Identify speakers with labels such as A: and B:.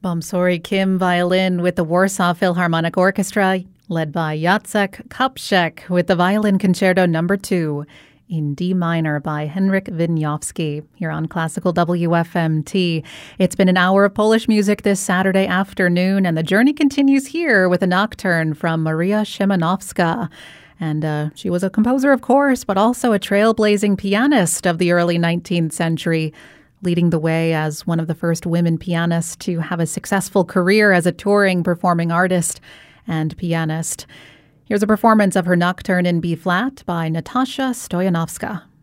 A: Bomsori Kim violin with the Warsaw Philharmonic Orchestra, led by Jacek Kopczak with the Violin Concerto No. 2 in D minor by Henryk Wieniawski here on Classical WFMT. It's been an hour of Polish music this Saturday afternoon, and the journey continues here with a nocturne from Maria Szymanowska. And she was a composer, of course, but also a trailblazing pianist of the early 19th century, leading the way as one of the first women pianists to have a successful career as a touring performing artist and pianist. Here's a performance of her nocturne in B-flat by Natasha Stoyanovska.